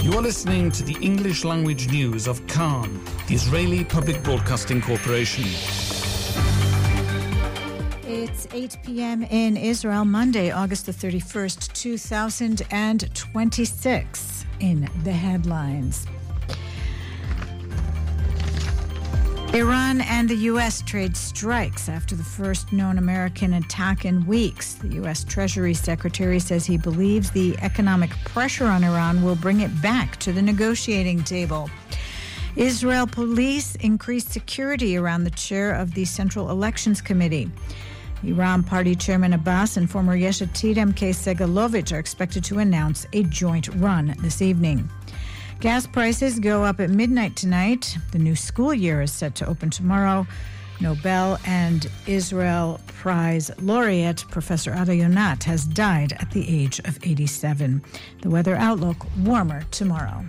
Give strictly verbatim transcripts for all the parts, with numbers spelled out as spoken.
You are listening to the English language news of Khan, the Israeli Public Broadcasting Corporation. It's eight p.m. in Israel, Monday, August the thirty-first, two thousand twenty-six. In the headlines, Iran and the U S trade strikes after the first known American attack in weeks. The U S Treasury Secretary says he believes the economic pressure on Iran will bring it back to the negotiating table. Israel police increased security around the chair of the Central Elections Committee. Iran Party Chairman Abbas and former Yesh Atid M K Segalovich are expected to announce a joint run this evening. Gas prices go up at midnight tonight. The new school year is set to open tomorrow. Nobel and Israel Prize laureate Professor Ada Yonat has died at the age of eighty-seven. The weather outlook, warmer tomorrow.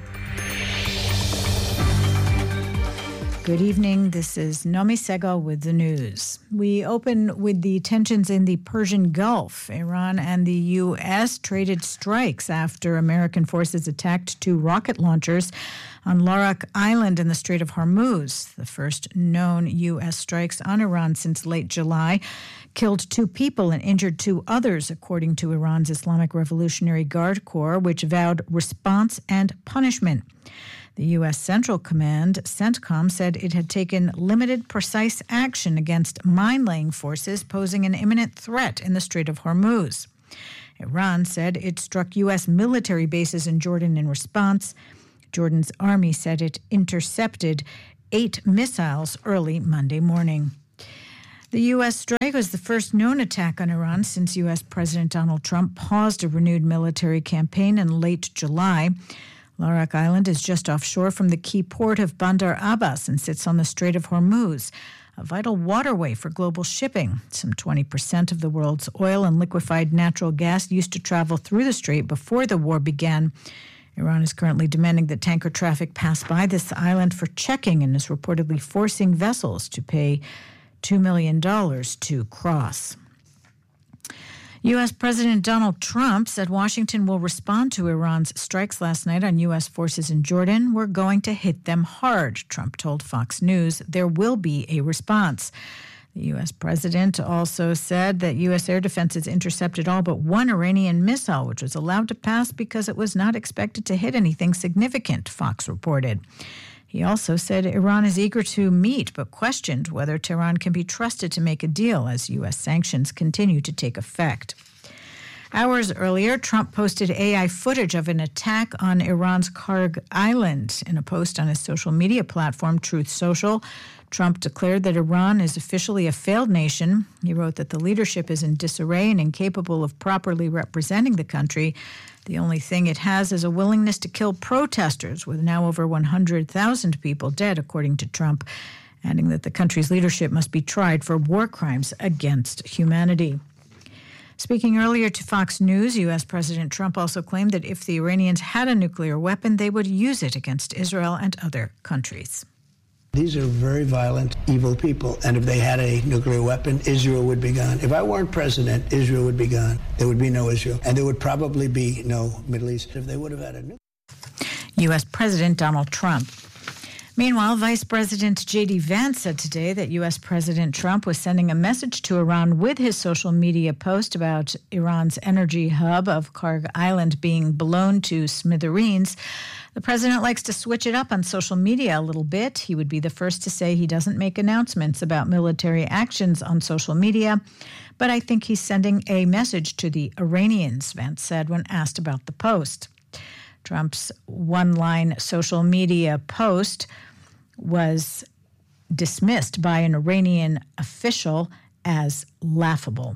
Good evening. This is Nomi Segal with the news. We open with the tensions in the Persian Gulf. Iran and the U S traded strikes after American forces attacked two rocket launchers on Larak Island in the Strait of Hormuz. The first known U S strikes on Iran since late July killed two people and injured two others, according to Iran's Islamic Revolutionary Guard Corps, which vowed response and punishment. The U S Central Command, CENTCOM, said it had taken limited, precise action against mine-laying forces posing an imminent threat in the Strait of Hormuz. Iran said it struck U S military bases in Jordan in response. Jordan's army said it intercepted eight missiles early Monday morning. The U S strike was the first known attack on Iran since U S President Donald Trump paused a renewed military campaign in late July. Larak Island is just offshore from the key port of Bandar Abbas and sits on the Strait of Hormuz, a vital waterway for global shipping. Some twenty percent of the world's oil and liquefied natural gas used to travel through the strait before the war began. Iran is currently demanding that tanker traffic pass by this island for checking and is reportedly forcing vessels to pay two million dollars to cross. U S President Donald Trump said Washington will respond to Iran's strikes last night on U S forces in Jordan. We're going to hit them hard, Trump told Fox News. There will be a response. The U S president also said that U S air defenses intercepted all but one Iranian missile, which was allowed to pass because it was not expected to hit anything significant, Fox reported. He also said Iran is eager to meet, but questioned whether Tehran can be trusted to make a deal as U S sanctions continue to take effect. Hours earlier, Trump posted A I footage of an attack on Iran's Karg Island. In a post on his social media platform, Truth Social, Trump declared that Iran is officially a failed nation. He wrote that the leadership is in disarray and incapable of properly representing the country. The only thing it has is a willingness to kill protesters, with now over one hundred thousand people dead, according to Trump, adding that the country's leadership must be tried for war crimes against humanity. Speaking earlier to Fox News, U S President Trump also claimed that if the Iranians had a nuclear weapon, they would use it against Israel and other countries. These are very violent, evil people, and if they had a nuclear weapon, Israel would be gone. If I weren't president, Israel would be gone. There would be no Israel, and there would probably be no Middle East if they would have had a nuclear. U S President Donald Trump. Meanwhile, Vice President J D Vance said today that U S President Trump was sending a message to Iran with his social media post about Iran's energy hub of Karg Island being blown to smithereens. The president likes to switch it up on social media a little bit. He would be the first to say he doesn't make announcements about military actions on social media, but I think he's sending a message to the Iranians, Vance said when asked about the post. Trump's one-line social media post was dismissed by an Iranian official as laughable.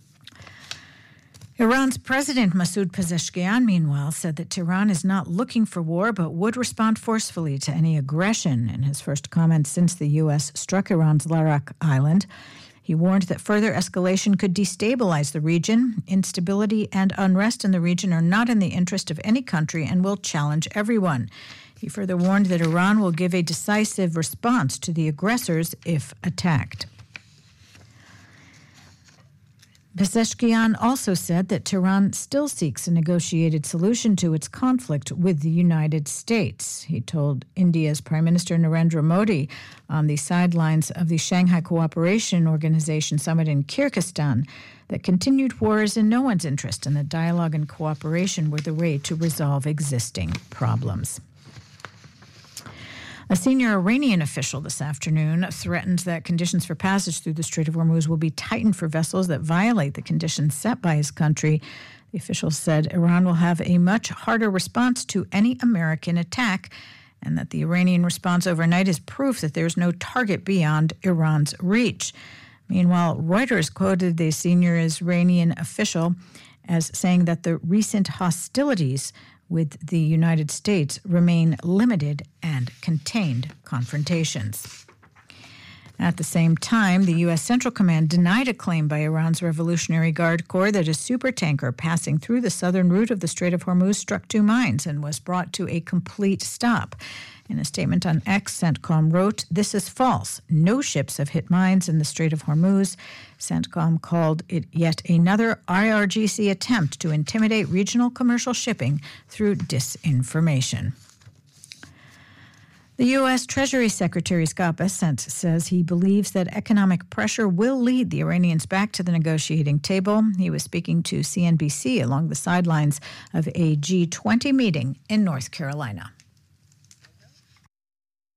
Iran's President Masoud Pezeshkian, meanwhile, said that Tehran is not looking for war but would respond forcefully to any aggression. In his first comment since the U S struck Iran's Larak Island, he warned that further escalation could destabilize the region. Instability and unrest in the region are not in the interest of any country and will challenge everyone. He further warned that Iran will give a decisive response to the aggressors if attacked. Pezeshkian also said that Tehran still seeks a negotiated solution to its conflict with the United States. He told India's Prime Minister Narendra Modi on the sidelines of the Shanghai Cooperation Organization summit in Kyrgyzstan that continued war is in no one's interest and that dialogue and cooperation were the way to resolve existing problems. A senior Iranian official this afternoon threatened that conditions for passage through the Strait of Hormuz will be tightened for vessels that violate the conditions set by his country. The official said Iran will have a much harder response to any American attack, and that the Iranian response overnight is proof that there is no target beyond Iran's reach. Meanwhile, Reuters quoted the senior Iranian official as saying that the recent hostilities with the United States remain limited and contained confrontations. At the same time, the U S. Central Command denied a claim by Iran's Revolutionary Guard Corps that a supertanker passing through the southern route of the Strait of Hormuz struck two mines and was brought to a complete stop. In a statement on X, CENTCOM wrote, "This is false. No ships have hit mines in the Strait of Hormuz." CENTCOM called it yet another I R G C attempt to intimidate regional commercial shipping through disinformation. The U S. Treasury Secretary Scott Bessent says he believes that economic pressure will lead the Iranians back to the negotiating table. He was speaking to C N B C along the sidelines of a G twenty meeting in North Carolina.